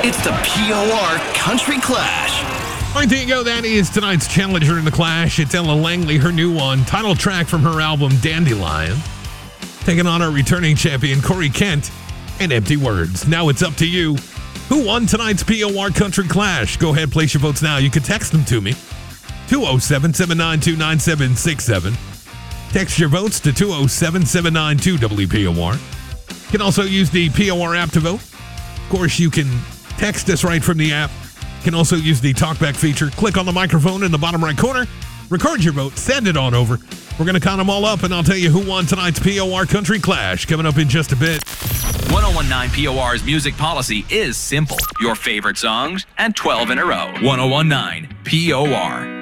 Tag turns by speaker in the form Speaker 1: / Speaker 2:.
Speaker 1: It's the POR Country Clash.
Speaker 2: All right, there you go. That is tonight's challenger in the Clash. It's Ella Langley, her new one, title track from her album Dandelion, taking on our returning champion Corey Kent and Empty Words. Now it's up to you. Who won tonight's POR Country Clash? Go ahead, place your votes now. You can text them to me, 207-792-9767. Text your votes to 207-792-WPOR. You can also use the POR app to vote. Of course, you can text us right from the app. You can also use the talkback feature. Click on the microphone in the bottom right corner. Record your vote. Send it on over. We're going to count them all up, and I'll tell you who won tonight's POR Country Clash coming up in just a bit.
Speaker 3: 1019 POR's music policy is simple. Your favorite songs and 12 in a row. 1019 POR.